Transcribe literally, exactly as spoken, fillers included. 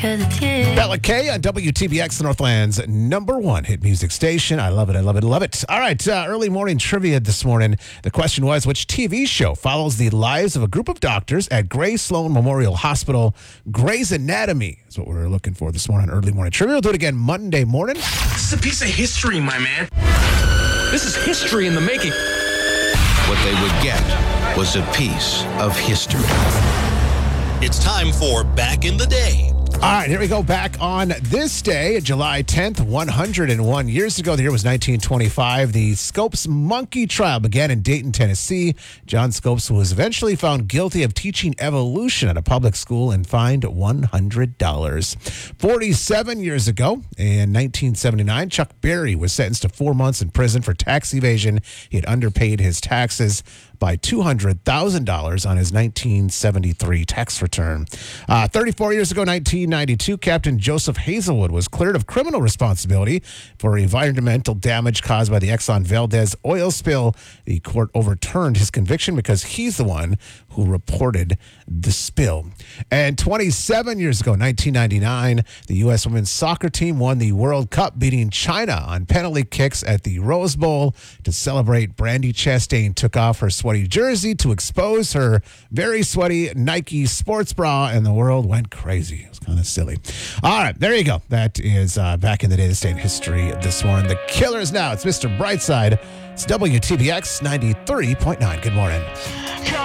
'cause it's you. Bella K on W T B X, Northland's number one hit music station. I love it. I love it. I love it. All right. Uh, early morning trivia this morning. The question was, which T V show follows the lives of a group of doctors at Gray Sloan Memorial Hospital? Grey's Anatomy is what we're looking for this morning on early morning trivia. We'll do it again Monday morning. This is a piece of history, my man. This is history in the making. What they would get was a piece of history. It's time for Back in the Day. All right, here we go. Back on this day, July tenth, one hundred one years ago. The year was nineteen twenty-five. The Scopes monkey trial began in Dayton, Tennessee. John Scopes was eventually found guilty of teaching evolution at a public school and fined one hundred dollars. forty-seven years ago, in nineteen seventy-nine, Chuck Berry was sentenced to four months in prison for tax evasion. He had underpaid his taxes by two hundred thousand dollars on his nineteen seventy-three tax return. Uh, thirty-four years ago, nineteen ninety-two, Captain Joseph Hazelwood was cleared of criminal responsibility for environmental damage caused by the Exxon Valdez oil spill. The court overturned his conviction because he's the one who reported the spill. And twenty-seven years ago, nineteen ninety-nine, the U S women's soccer team won the World Cup, beating China on penalty kicks at the Rose Bowl. To celebrate, Brandi Chastain took off her sweaty jersey to expose her very sweaty Nike sports bra, and the world went crazy. It was kind of silly. All right, there you go. That is uh, Back in the Day, this day in history this morning. The Killers now. It's Mister Brightside. It's W T B X ninety-three point nine. Good morning.